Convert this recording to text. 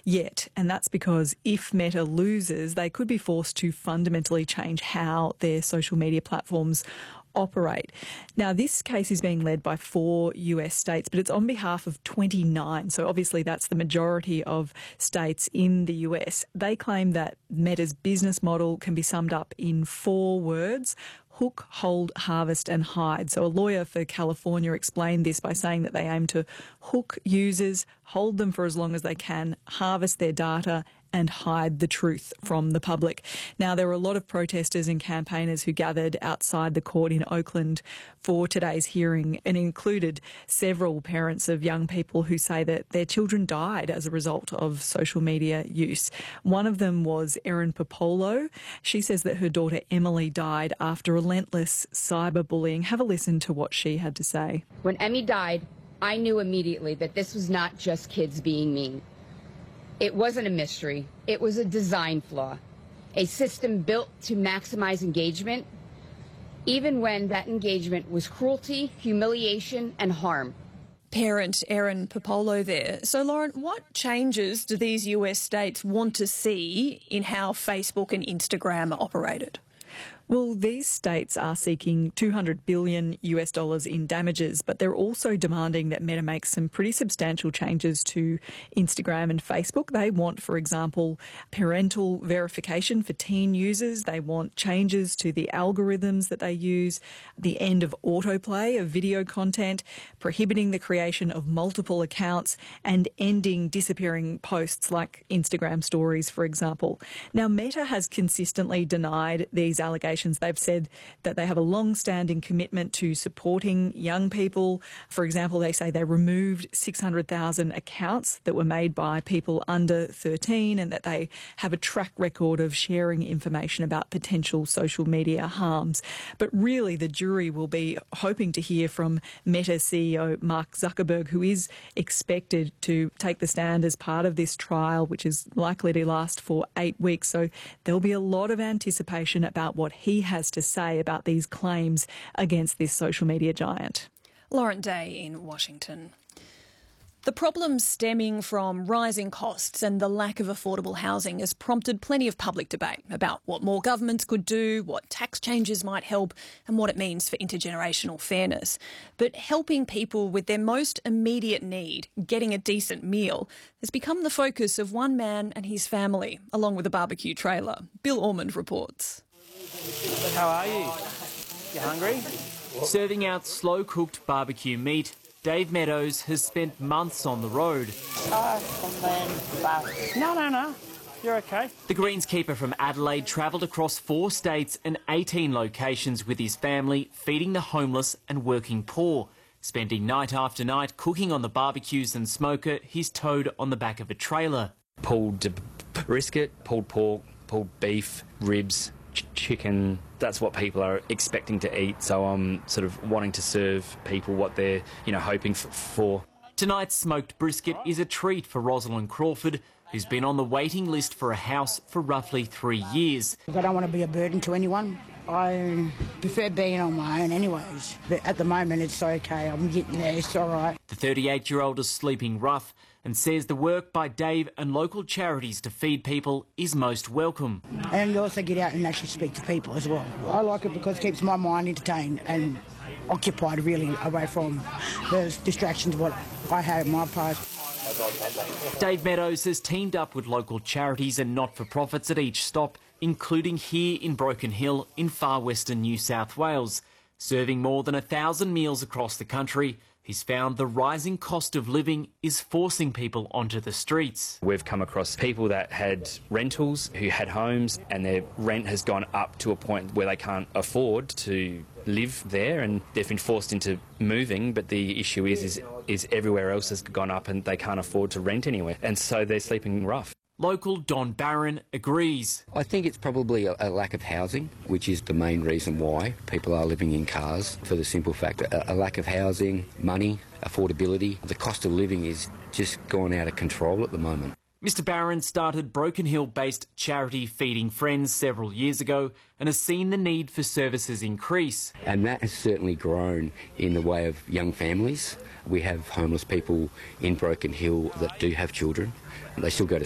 yet, and that's because if Meta loses, they could be forced to fundamentally change how their social media platforms operate. Now, this case is being led by 4 US states, but it's on behalf of 29. So obviously that's the majority of states in the US. They claim that Meta's business model can be summed up in 4 words: hook, hold, harvest and hide. So a lawyer for California explained this by saying that they aim to hook users, hold them for as long as they can, harvest their data and hide the truth from the public. Now, there were a lot of protesters and campaigners who gathered outside the court in Oakland for today's hearing, and included several parents of young people who say that their children died as a result of social media use. One of them was Erin Popolo. She says that her daughter Emily died after relentless cyberbullying. Have a listen to what she had to say. When Emmy died, I knew immediately that this was not just kids being mean. It wasn't a mystery. It was a design flaw, a system built to maximize engagement, even when that engagement was cruelty, humiliation, and harm. Parent Erin Popolo there. So, Lauren, what changes do these US states want to see in how Facebook and Instagram are operated? Well, these states are seeking $200 billion in damages, but they're also demanding that Meta makes some pretty substantial changes to Instagram and Facebook. They want, for example, parental verification for teen users. They want changes to the algorithms that they use, the end of autoplay of video content, prohibiting the creation of multiple accounts, and ending disappearing posts like Instagram stories, for example. Now, Meta has consistently denied these allegations. They've said that they have a long-standing commitment to supporting young people. For example, they say they removed 600,000 accounts that were made by people under 13, and that they have a track record of sharing information about potential social media harms. But really, the jury will be hoping to hear from Meta CEO Mark Zuckerberg, who is expected to take the stand as part of this trial, which is likely to last for 8 weeks. So there'll be a lot of anticipation about what he has to say about these claims against this social media giant. Lauren Day in Washington. The problems stemming from rising costs and the lack of affordable housing has prompted plenty of public debate about what more governments could do, what tax changes might help, and what it means for intergenerational fairness. But helping people with their most immediate need, getting a decent meal, has become the focus of one man and his family, along with a barbecue trailer. Bill Ormond reports. How are you? You hungry? Serving out slow-cooked barbecue meat, Dave Meadows has spent months on the road. No. You're okay. The greenskeeper from Adelaide travelled across 4 states and 18 locations with his family, feeding the homeless and working poor, spending night after night cooking on the barbecues and smoker he's towed on the back of a trailer. Pulled brisket, pulled pork, pulled beef, ribs, chicken. That's what people are expecting to eat, so I'm sort of wanting to serve people what they're, hoping for. Tonight's smoked brisket is a treat for Rosalind Crawford, who's been on the waiting list for a house for roughly 3 years. I don't want to be a burden to anyone. I prefer being on my own anyways, but at the moment it's okay. I'm getting there, it's all right. The 38-year-old is sleeping rough and says the work by Dave and local charities to feed people is most welcome. And you also get out and actually speak to people as well. I like it because it keeps my mind entertained and occupied, really, away from the distractions what I have in my past. Dave Meadows has teamed up with local charities and not-for-profits at each stop, including here in Broken Hill in far western New South Wales. Serving more than 1,000 meals across the country, he's found the rising cost of living is forcing people onto the streets. We've come across people that had rentals, who had homes, and their rent has gone up to a point where they can't afford to live there, and they've been forced into moving, but the issue is everywhere else has gone up and they can't afford to rent anywhere, and so they're sleeping rough. Local Don Barron agrees. I think it's probably a lack of housing, which is the main reason why people are living in cars, for the simple fact that a lack of housing, money, affordability. The cost of living is just gone out of control at the moment. Mr Barron started Broken Hill-based charity Feeding Friends several years ago and has seen the need for services increase. And that has certainly grown in the way of young families. We have homeless people in Broken Hill that do have children. They still go to